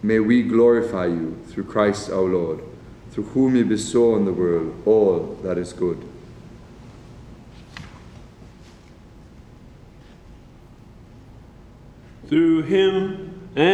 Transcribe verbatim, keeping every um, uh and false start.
may we glorify you through Christ our Lord, through whom you bestow on the world all that is good. Through him